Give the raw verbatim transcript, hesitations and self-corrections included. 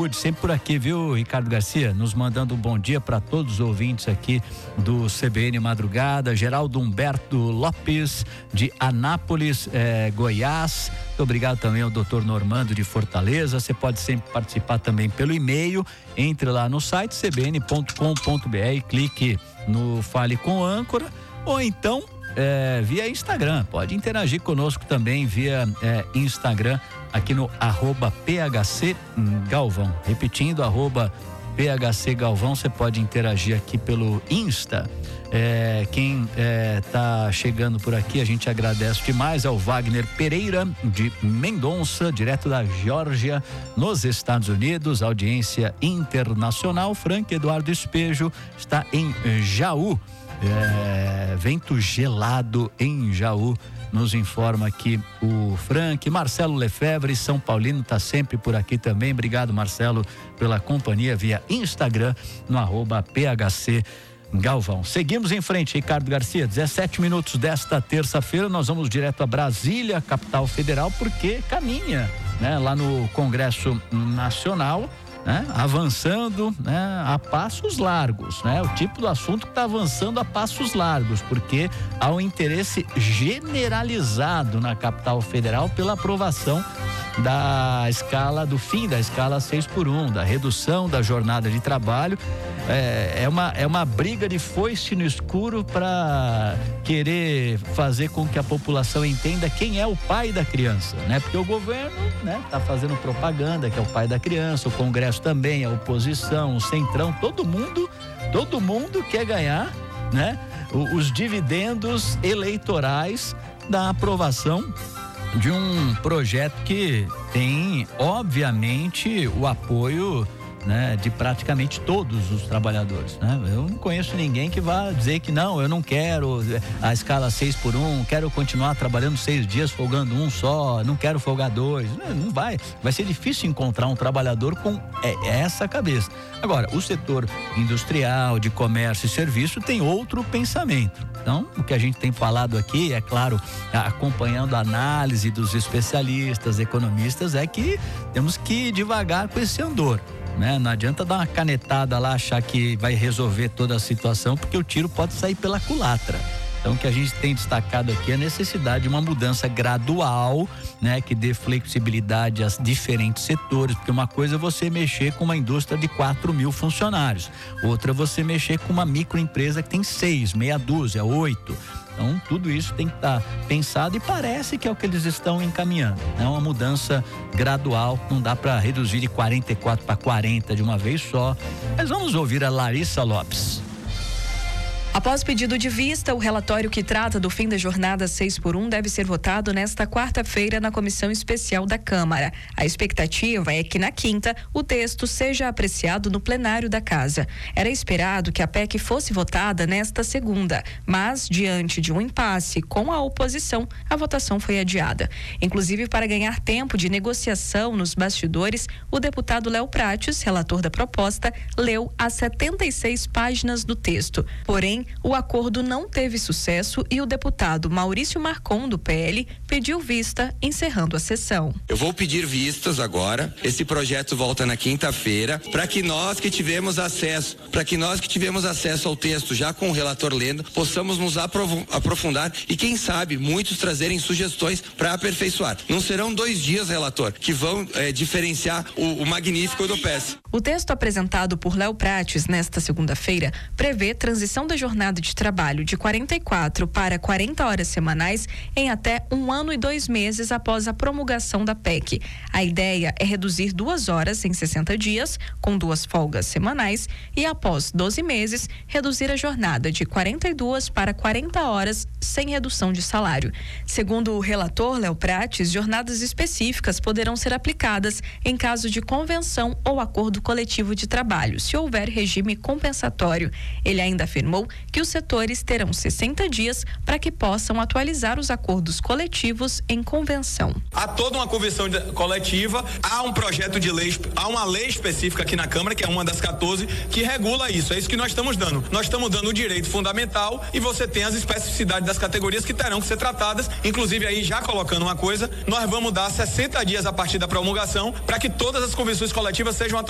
saúde, sempre por aqui, viu, Ricardo Garcia? Nos mandando um bom dia para todos os ouvintes aqui do C B N Madrugada. Geraldo Humberto Lopes, de Anápolis, eh, Goiás. Muito obrigado também ao doutor Normando, de Fortaleza. Você pode sempre participar também pelo e-mail. Entre lá no site c b n ponto com ponto b r, clique no Fale com Âncora, ou então é, via Instagram. Pode interagir conosco também via é, Instagram, aqui no arroba P H C Galvão. Repetindo, arroba P H C Galvão, você pode interagir aqui pelo Insta. É, quem é, tá chegando por aqui, a gente agradece demais ao Wagner Pereira, de Mendonça, direto da Geórgia, nos Estados Unidos, audiência internacional. Frank Eduardo Espejo está em Jaú, é, vento gelado em Jaú, nos informa aqui o Frank. Marcelo Lefebvre, São Paulino, tá sempre por aqui também. Obrigado, Marcelo, pela companhia via Instagram, no arroba P H C Galvão. Seguimos em frente, Ricardo Garcia. dezessete minutos desta terça-feira, nós vamos direto a Brasília, capital federal, porque caminha, né, lá no Congresso Nacional, né, avançando, né, a passos largos, né, o tipo do assunto que está avançando a passos largos, porque há um interesse generalizado na capital federal pela aprovação da escala, do fim da escala seis por um, da redução da jornada de trabalho. É, é, uma, é uma briga de foice no escuro para querer fazer com que a população entenda quem é o pai da criança, né? Porque o governo, né, tá fazendo propaganda que é o pai da criança, o Congresso também, a oposição, o Centrão, todo mundo, todo mundo quer ganhar, né, os dividendos eleitorais da aprovação de um projeto que tem, obviamente, o apoio, né, de praticamente todos os trabalhadores, né? Eu não conheço ninguém que vá dizer que não, eu não quero a escala seis por um, quero continuar trabalhando seis dias, folgando um só, não quero folgar dois. Não, não vai, vai ser difícil encontrar um trabalhador com essa cabeça. Agora, o setor industrial, de comércio e serviço tem outro pensamento. Então, o que a gente tem falado aqui, é claro, acompanhando a análise dos especialistas, economistas, é que temos que ir devagar com esse andor, né? Não adianta dar uma canetada lá, achar que vai resolver toda a situação, porque o tiro pode sair pela culatra. Então, o que a gente tem destacado aqui é a necessidade de uma mudança gradual, né, que dê flexibilidade aos diferentes setores, porque uma coisa é você mexer com uma indústria de quatro mil funcionários, outra é você mexer com uma microempresa que tem seis, meia dúzia, oito. Então, tudo isso tem que estar pensado e parece que é o que eles estão encaminhando. É uma mudança gradual, não dá para reduzir de quarenta e quatro para quarenta de uma vez só. Mas vamos ouvir a Larissa Lopes. Após pedido de vista, o relatório que trata do fim da jornada seis por um deve ser votado nesta quarta-feira na Comissão Especial da Câmara. A expectativa é que na quinta o texto seja apreciado no plenário da Casa. Era esperado que a P E C fosse votada nesta segunda, mas diante de um impasse com a oposição, a votação foi adiada. Inclusive, para ganhar tempo de negociação nos bastidores, o deputado Léo Prates, relator da proposta, leu as setenta e seis páginas do texto. Porém, o acordo não teve sucesso e o deputado Maurício Marcon, do P L, pediu vista, encerrando a sessão. Eu vou pedir vistas agora. Esse projeto volta na quinta-feira, para que nós que tivemos acesso, para que nós que tivemos acesso ao texto já com o relator lendo, possamos nos aprofundar e, quem sabe, muitos trazerem sugestões para aperfeiçoar. Não serão dois dias, relator, que vão é, diferenciar o, o magnífico do P E S. O texto apresentado por Léo Prates nesta segunda-feira prevê transição da jornada de trabalho de quarenta e quatro para quarenta horas semanais em até um ano e dois meses após a promulgação da P E C. A ideia é reduzir duas horas em sessenta dias, com duas folgas semanais, e após doze meses, reduzir a jornada de quarenta e duas para quarenta horas sem redução de salário. Segundo o relator Léo Prates, jornadas específicas poderão ser aplicadas em caso de convenção ou acordo coletivo de trabalho, se houver regime compensatório. Ele ainda afirmou que os setores terão sessenta dias para que possam atualizar os acordos coletivos em convenção. Há toda uma convenção coletiva, há um projeto de lei, há uma lei específica aqui na Câmara, que é uma das quatorze, que regula isso. É isso que nós estamos dando. Nós estamos dando o direito fundamental e você tem as especificidades das categorias que terão que ser tratadas. Inclusive, aí já colocando uma coisa, nós vamos dar sessenta dias a partir da promulgação para que todas as convenções coletivas sejam atualizadas.